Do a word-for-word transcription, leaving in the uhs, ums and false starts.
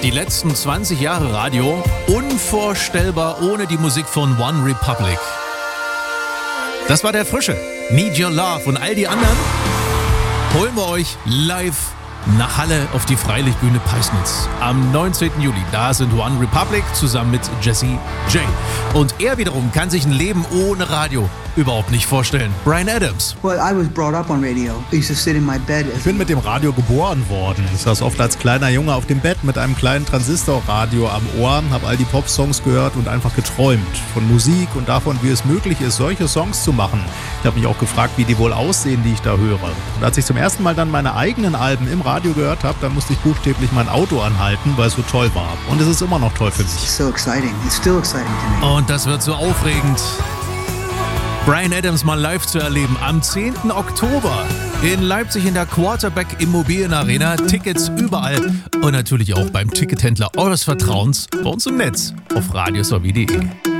Die letzten zwanzig Jahre Radio, unvorstellbar ohne die Musik von One Republic. Das war der Frische. Need Your Love und all die anderen holen wir euch live nach Halle auf die Freilichtbühne Peisnitz. Am neunzehnten Juli, da sind One Republic zusammen mit Jesse J. Und er wiederum kann sich ein Leben ohne Radio überhaupt nicht vorstellen. Bryan Adams. Well, I was brought up on radio. I used to sit in my bed. Ich bin mit dem Radio geboren worden. Ich saß oft als kleiner Junge auf dem Bett mit einem kleinen Transistorradio am Ohr, habe all die Popsongs gehört und einfach geträumt von Musik und davon, wie es möglich ist, solche Songs zu machen. Ich habe mich auch gefragt, wie die wohl aussehen, die ich da höre. Und als ich zum ersten Mal dann meine eigenen Alben im Radio gehört habe, dann musste ich buchstäblich mein Auto anhalten, weil es so toll war. Und es ist immer noch toll für mich. It's so exciting. It's still exciting to me. Und das wird so aufregend, Bryan Adams mal live zu erleben. Am zehnten Oktober in Leipzig in der Quarterback Immobilienarena. Tickets überall und natürlich auch beim Tickethändler eures Vertrauens bei uns im Netz auf radiosowie punkt de.